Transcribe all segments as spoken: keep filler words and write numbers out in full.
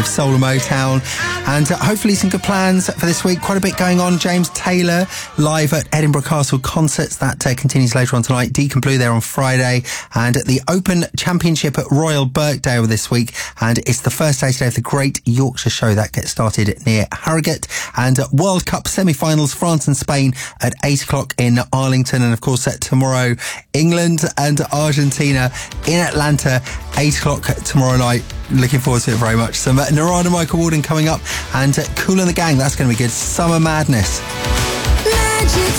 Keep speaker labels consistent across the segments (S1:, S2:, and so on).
S1: of soul and Motown. And uh, hopefully some good plans for this week. Quite a bit going on. James Taylor live at Edinburgh Castle Concerts. That uh, continues later on tonight. Deacon Blue there on Friday. And at the Open Championship at Royal Birkdale this week. And it's the first day today of the Great Yorkshire Show. That gets started near Harrogate. And uh, World Cup semi-finals, France and Spain at eight o'clock in Arlington. And of course, uh, tomorrow, England and Argentina in Atlanta, eight o'clock tomorrow night. Looking forward to it very much. Some uh, Narada Michael Walden coming up, and uh, Kool and the Gang. That's going to be good. Summer Madness.
S2: Magic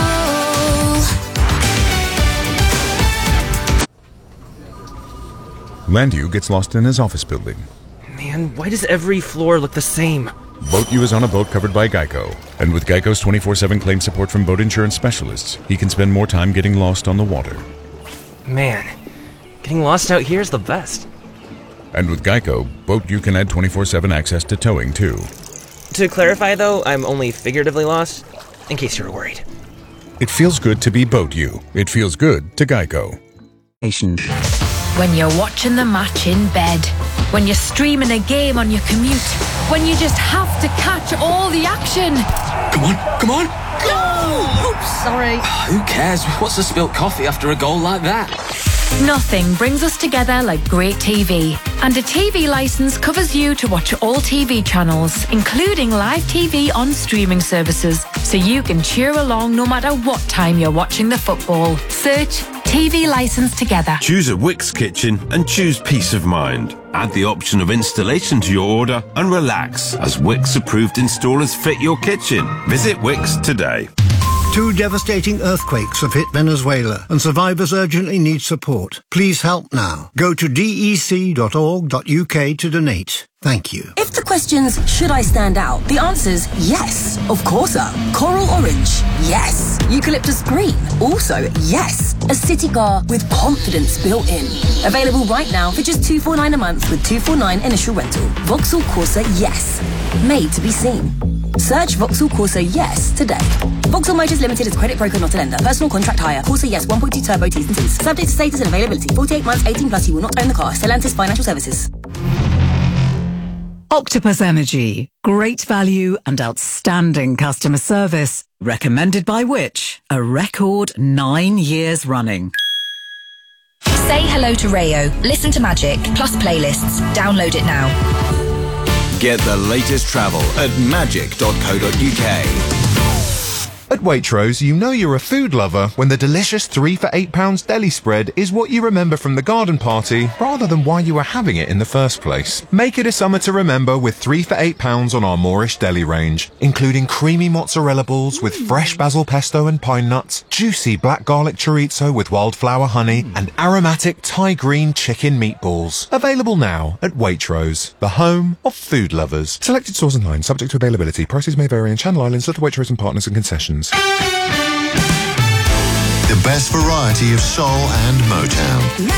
S2: Soul.
S3: Landu gets lost in his office building.
S4: Man, why does every floor look the same?
S3: Boat U is on a boat covered by Geico. And with Geico's twenty-four seven claim support from boat insurance specialists, he can spend more time getting lost on the water.
S4: Man, getting lost out here is the best.
S3: And with Geico, Boat U can add twenty-four seven access to towing, too.
S4: To clarify, though, I'm only figuratively lost, in case you were worried.
S3: It feels good to be Boat U. It feels good to Geico.
S5: When you're watching the match in bed, when you're streaming a game on your commute, when you just have to catch all the action.
S6: Come on, come on!
S5: Go! Oops, sorry.
S6: Who cares? What's a spilt coffee after a goal like that?
S5: Nothing brings us together like great T V. And a T V licence covers you to watch all T V channels, including live T V on streaming services, so you can cheer along no matter what time you're watching the football. Search T V licence together.
S7: Choose a Wix kitchen and choose peace of mind. Add the option of installation to your order and relax as Wix approved installers fit your kitchen. Visit Wix today.
S8: Two devastating earthquakes have hit Venezuela and survivors urgently need support. Please help now. Go to d e c dot org dot u k to donate. Thank you.
S2: If the question's, should I stand out? The answer's yes, of course. Coral orange, yes. Eucalyptus green, also yes. A city car with confidence built in. Available right now for just two hundred forty-nine pounds a month with two hundred forty-nine pounds initial rental. Vauxhall Corsa Yes. Made to be seen. Search Vauxhall Corsa Yes today. Vauxhall Motors Limited is credit broker, not a lender. Personal contract hire. Corsa Yes one point two turbo T's and C's. Subject to status and availability. forty-eight months, eighteen plus. You will not own the car. Stellantis Financial Services.
S9: Octopus Energy. Great value and outstanding customer service. Recommended by which? A record nine years running.
S10: Say hello to Rayo. Listen to Magic, plus playlists. Download it now.
S11: Get the latest travel at magic dot co dot u k.
S12: At Waitrose, you know you're a food lover when the delicious three for eight pounds deli spread is what you remember from the garden party rather than why you were having it in the first place. Make it a summer to remember with three for eight pounds on our Moorish deli range, including creamy mozzarella balls with fresh basil pesto and pine nuts, juicy black garlic chorizo with wildflower honey, and aromatic Thai green chicken meatballs. Available now at Waitrose, the home of food lovers. Selected stores and lines, subject to availability. Prices may vary in Channel Islands, Little Waitrose and partners and concessions.
S13: The best variety of soul and Motown.